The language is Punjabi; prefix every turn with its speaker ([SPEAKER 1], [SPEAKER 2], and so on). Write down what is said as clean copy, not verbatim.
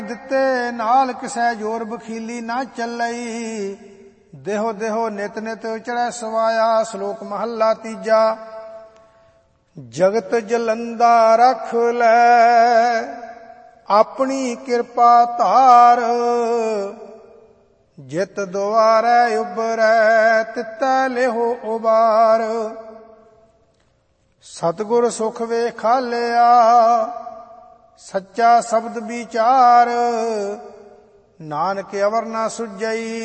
[SPEAKER 1] ਦਿੱਤੇ ਨਾਲ ਕਿਸੈ ਜੋਰ ਬਖੀਲੀ ਨਾ ਚੱਲਈ। ਦੇਹੋ ਦੇਹੋ ਨਿਤ ਨਿਤ ਚੜ੍ਹੈ ਸਵਾਇਆ। ਸ਼ਲੋਕ ਮਹੱਲਾ ਤੀਜਾ। ਜਗਤ ਜਲੰਦਾ ਰਖ ਲੈ ਆਪਣੀ ਕਿਰਪਾ ਧਾਰ। ਜਿਤ ਦੁਆਰੈ ਉਬਰੈ ਤਿਤੈ ਲਿਹੋ ਉਬਾਰ। ਸਤਿਗੁਰ ਸੁਖ ਵੇਖਾਲਿਆ ਸੱਚਾ ਸ਼ਬਦ ਵਿਚਾਰ। ਨਾਨਕ ਅਵਰ ਨਾ ਸੁਝਈ